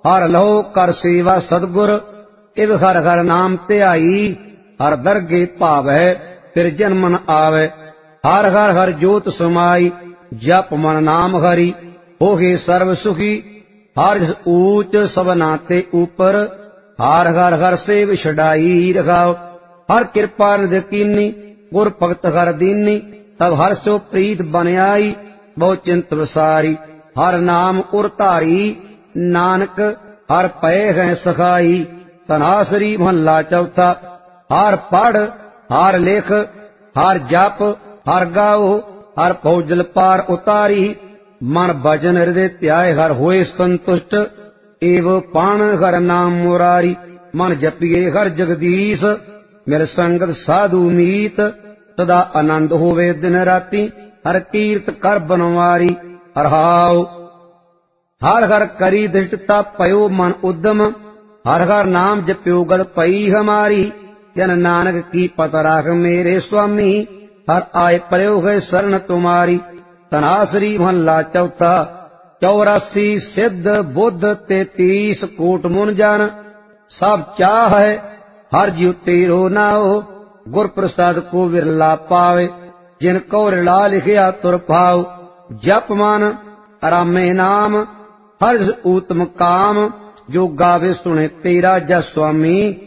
हर लहो कर सेवा सदगुर इव हर हर नाम ध्याई। हर दरगे भावै फिर जन्म न आवे। हर हर हर जोत समाई जप मन नाम हरि होगे सर्व सुखी। हर जिस ऊंच सबना ते ऊपर हर हर हर सेव छड़ाई रखाओ। हर कृपा निध कीनी गुर भगत हर दीनी तब हर सो प्रीत बन आई बहु चिंत विसारी। हर नाम उर धारी नानक हर पए है सखाई। तनासरी महला चौथा। हर पढ़ हर लिख हर जप हर गाओ हर फौजल पार उतारी। मन भजन हृदय ध्याय हर होए संतुष्ट एव पाण हर नाम मुरारी। मन जपिए हर जगदीश मेरे संगत साधु मीत सदा आनंद होवे दिन राती। हर कीर्त कर बनवारी हर हाउ। हर हर करी दृष्टता पयो मन उद्यम हर हर नाम जप्यो गल पई हमारी। जन नानक की पत राख मेरे स्वामी हर आय प्रयो है शरण तुम्हारी। तनासरी महला चौथा। 84 सिद्ध बुद्ध 33 कोट मुन जन सब चाह है हर जीव तेरो नाओ। गुर प्रसाद को विरला पावे जिन को रिला लिखिया तुर पाओ। जप मन रामे नाम हर उत्तम काम जो गावे सुने तेरा जस स्वामी।